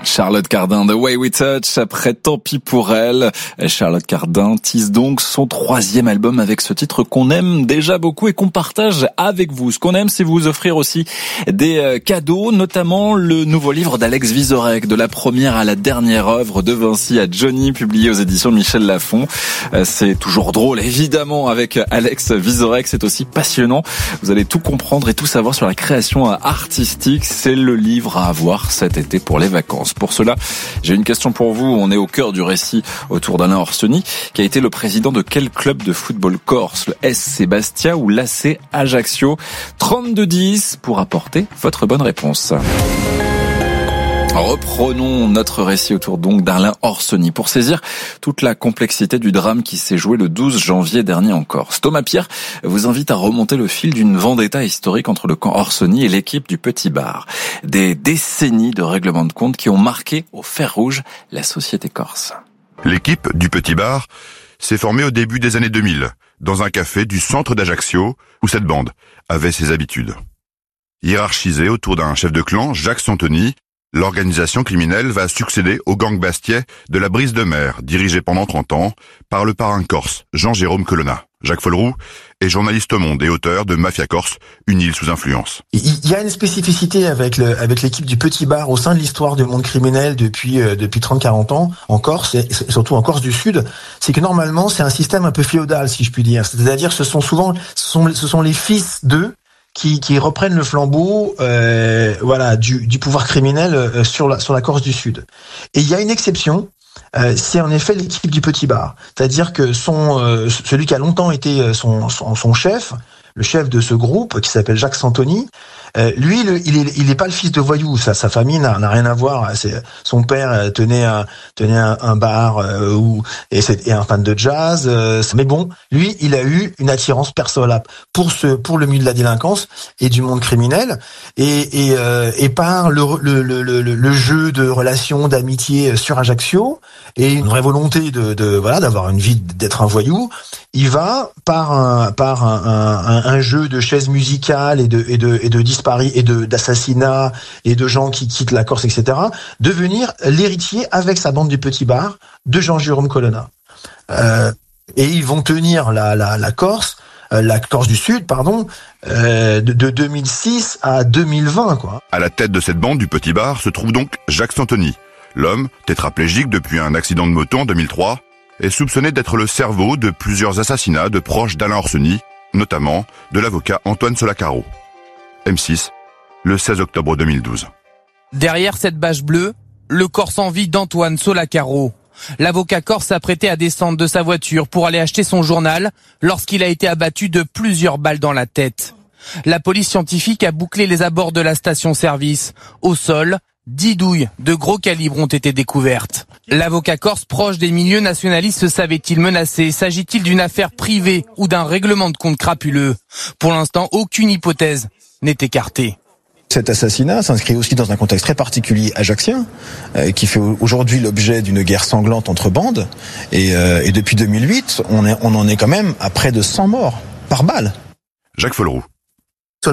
Charlotte Cardin, The Way We Touch, après Tant pis pour elle. Charlotte Cardin tease donc son 3e album avec ce titre qu'on aime déjà beaucoup et qu'on partage avec vous. Ce qu'on aime, c'est vous offrir aussi des cadeaux, notamment le nouveau livre d'Alex Vizorek, de la première à la dernière œuvre de Vinci à Johnny, publié aux éditions de Michel Lafon. C'est toujours drôle, évidemment, avec Alex Vizorek. C'est aussi passionnant. Vous allez tout comprendre et tout savoir sur la création artistique. C'est le livre à avoir cet été pour les vacances. Pour cela, j'ai une question pour vous. On est au cœur du récit autour d'Alain Orsoni, qui a été le président de quel club de football corse? Le SC Bastia ou l'AC Ajaccio? 32-10 pour apporter votre bonne réponse. Reprenons notre récit autour donc d'Alain Orsoni pour saisir toute la complexité du drame qui s'est joué le 12 janvier dernier en Corse. Thomas Pierre vous invite à remonter le fil d'une vendetta historique entre le camp Orsoni et l'équipe du Petit Bar. Des décennies de règlements de compte qui ont marqué au fer rouge la société corse. L'équipe du Petit Bar s'est formée au début des années 2000, dans un café du centre d'Ajaccio, où cette bande avait ses habitudes. Hiérarchisée autour d'un chef de clan, Jacques Santoni, l'organisation criminelle va succéder au gang bastiais de la Brise de Mer, dirigé pendant 30 ans par le parrain corse, Jean-Jérôme Colonna. Jacques Folleroux est journaliste au Monde et auteur de Mafia Corse, une île sous influence. Il y a une spécificité avec l'équipe du Petit Bar au sein de l'histoire du monde criminel depuis 30-40 ans en Corse, et surtout en Corse du Sud, c'est que normalement c'est un système un peu féodal, si je puis dire. C'est-à-dire que ce sont les fils d'eux qui reprennent le flambeau du pouvoir criminel sur la Corse du Sud. Et il y a une exception, c'est en effet l'équipe du Petit Bar. C'est-à-dire que celui qui a longtemps été son chef, le chef de ce groupe qui s'appelle Jacques Santoni, lui, il est pas le fils de voyou. Sa famille n'a rien à voir. Son père tenait un bar et un fan de jazz. Mais bon, lui, il a eu une attirance personnelle pour le milieu de la délinquance et du monde criminel et par le jeu de relations d'amitié sur Ajaccio et une vraie volonté d'avoir une vie d'être un voyou, il va par un jeu de chaises musicales et de disparis et d'assassinats et de gens qui quittent la Corse, etc., devenir l'héritier avec sa bande du Petit Bar de Jean-Jérôme Colonna. Et ils vont tenir la Corse du Sud, de 2006 à 2020, quoi. À la tête de cette bande du Petit Bar se trouve donc Jacques Santoni. L'homme, tétraplégique depuis un accident de moto en 2003, est soupçonné d'être le cerveau de plusieurs assassinats de proches d'Alain Orsoni, notamment de l'avocat Antoine Solacaro. M6, le 16 octobre 2012. Derrière cette bâche bleue, le corps sans vie d'Antoine Solacaro. L'avocat corse s'apprêtait à descendre de sa voiture pour aller acheter son journal lorsqu'il a été abattu de plusieurs balles dans la tête. La police scientifique a bouclé les abords de la station-service. Au sol, 10 douilles de gros calibre ont été découvertes. L'avocat corse proche des milieux nationalistes se savait-il menacé? S'agit-il d'une affaire privée ou d'un règlement de compte crapuleux? Pour l'instant, aucune hypothèse n'est écartée. Cet assassinat s'inscrit aussi dans un contexte très particulier ajaccien, qui fait aujourd'hui l'objet d'une guerre sanglante entre bandes. Et depuis 2008, on en est quand même à près de 100 morts par balle. Jacques Folleroux.